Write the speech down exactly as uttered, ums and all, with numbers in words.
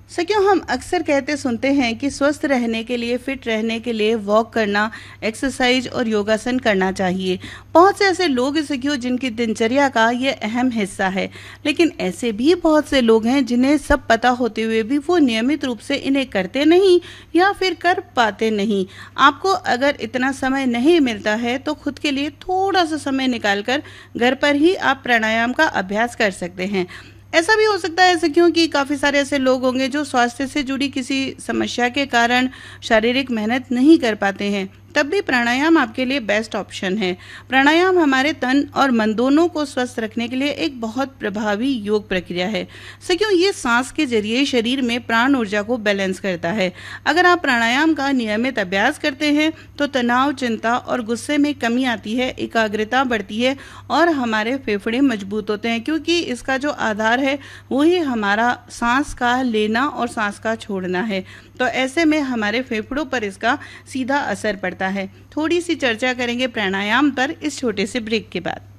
सो हम अक्सर कहते सुनते हैं कि स्वस्थ रहने के लिए, फिट रहने के लिए वॉक करना, एक्सरसाइज और योगासन करना चाहिए। बहुत से ऐसे लोग हैं सखियों जिनकी दिनचर्या का ये अहम हिस्सा है, लेकिन ऐसे भी बहुत से लोग हैं जिन्हें सब पता होते हुए भी वो नियमित रूप से इन्हें करते नहीं या फिर कर पाते नहीं। आपको अगर इतना समय नहीं मिलता है तो खुद के लिए थोड़ा सा समय निकालकर घर पर ही आप प्राणायाम का अभ्यास कर सकते हैं। ऐसा भी हो सकता है सखियों कि काफ़ी सारे ऐसे लोग होंगे जो स्वास्थ्य से जुड़ी किसी समस्या के कारण शारीरिक मेहनत नहीं कर पाते हैं, तब भी प्राणायाम आपके लिए बेस्ट ऑप्शन है। प्राणायाम हमारे तन और मन दोनों को स्वस्थ रखने के लिए एक बहुत प्रभावी योग प्रक्रिया है। सखियों, ये सांस के जरिए शरीर में प्राण ऊर्जा को बैलेंस करता है। अगर आप प्राणायाम का नियमित अभ्यास करते हैं तो तनाव, चिंता और गुस्से में कमी आती है, एकाग्रता बढ़ती है और हमारे फेफड़े मजबूत होते हैं, क्योंकि इसका जो आधार है वही हमारा सांस का लेना और सांस का छोड़ना है। तो ऐसे में हमारे फेफड़ों पर इसका सीधा असर पड़ता है। थोड़ी सी चर्चा करेंगे प्राणायाम पर इस छोटे से ब्रेक के बाद।